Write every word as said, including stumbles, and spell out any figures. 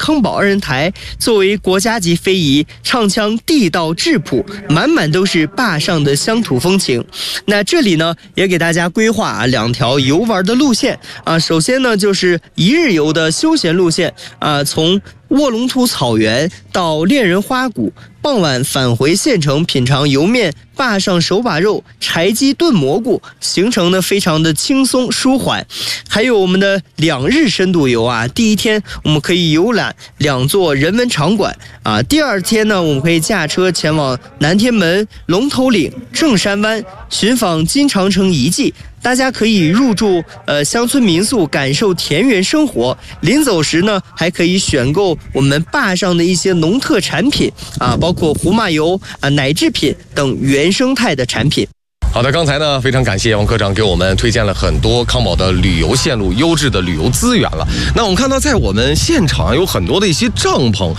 康宝二人台作为国家级非遗，唱腔地道质朴，满满都是坝上的乡土风情。那这里呢，也给大家规划啊两条游玩的路线啊。首先呢，就是一日游的休闲路线啊，从卧龙图草原到恋人花谷，傍晚返回县城品尝油面、坝上手把肉、柴鸡炖蘑菇，行程呢非常的轻松舒缓。还有我们的两日深度游啊，第一天我们可以游览两座人文场馆啊，第二天呢我们可以驾车前往南天门、龙头岭、正山湾，寻访金长城遗迹。大家可以入住呃乡村民宿，感受田园生活。临走时呢，还可以选购我们坝上的一些农特产品啊，包括胡麻油啊、奶制品等原生态的产品。 好的，刚才呢，非常感谢王科长给我们推荐了很多康宝的旅游线路、优质的旅游资源了。那我们看到，在我们现场有很多的一些帐篷，